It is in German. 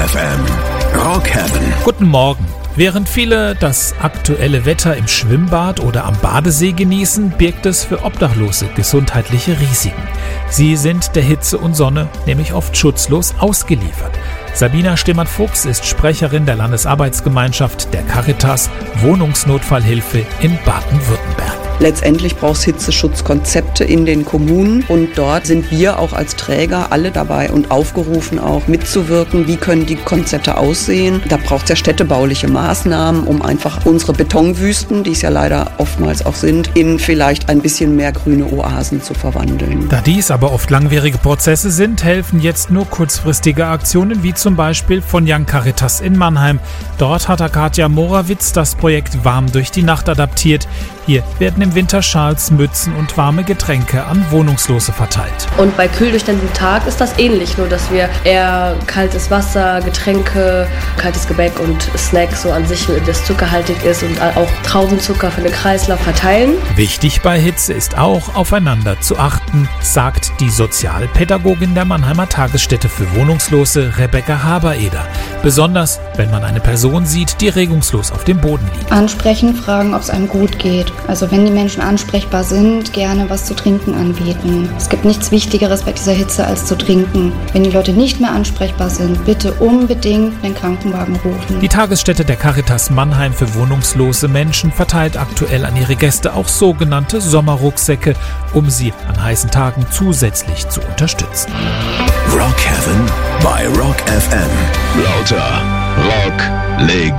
FM. Rock Heaven. Guten Morgen. Während viele das aktuelle Wetter im Schwimmbad oder am Badesee genießen, birgt es für Obdachlose gesundheitliche Risiken. Sie sind der Hitze und Sonne nämlich oft schutzlos ausgeliefert. Sabina Stimmert-Fuchs ist Sprecherin der Landesarbeitsgemeinschaft der Caritas Wohnungsnotfallhilfe in Baden-Württemberg. Letztendlich braucht es Hitzeschutzkonzepte in den Kommunen und dort sind wir auch als Träger alle dabei und aufgerufen auch mitzuwirken. Wie können die Konzepte aussehen? Da braucht es ja städtebauliche Maßnahmen, um einfach unsere Betonwüsten, die es ja leider oftmals auch sind, in vielleicht ein bisschen mehr grüne Oasen zu verwandeln. Da dies aber oft langwierige Prozesse sind, helfen jetzt nur kurzfristige Aktionen wie zum Beispiel von Young Caritas in Mannheim. Dort hat Katja Morawitz das Projekt Warm durch die Nacht adaptiert. Hier werden im Winter Schals, Mützen und warme Getränke an Wohnungslose verteilt. Und bei Kühl durch den Tag ist das ähnlich, nur dass wir eher kaltes Wasser, Getränke, kaltes Gebäck und Snacks so an sich, das zuckerhaltig ist und auch Traubenzucker für den Kreislauf verteilen. Wichtig bei Hitze ist auch, aufeinander zu achten, sagt die Sozialpädagogin der Mannheimer Tagesstätte für Wohnungslose Rebecca Habereder. Besonders, wenn man eine Person sieht, die regungslos auf dem Boden liegt. Ansprechen, fragen, ob es einem gut geht. Also wenn die Menschen ansprechbar sind, gerne was zu trinken anbieten. Es gibt nichts Wichtigeres bei dieser Hitze als zu trinken. Wenn die Leute nicht mehr ansprechbar sind, bitte unbedingt den Krankenwagen rufen. Die Tagesstätte der Caritas Mannheim für wohnungslose Menschen verteilt aktuell an ihre Gäste auch sogenannte Sommerrucksäcke, um sie an heißen Tagen zusätzlich zu unterstützen. Rock Heaven bei Rock FM. Lauter Rock Legende.